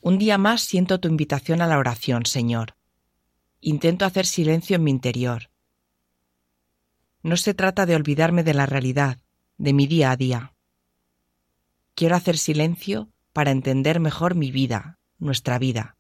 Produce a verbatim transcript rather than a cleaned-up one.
Un día más siento tu invitación a la oración, Señor. Intento hacer silencio en mi interior. No se trata de olvidarme de la realidad, de mi día a día. Quiero hacer silencio para entender mejor mi vida, nuestra vida.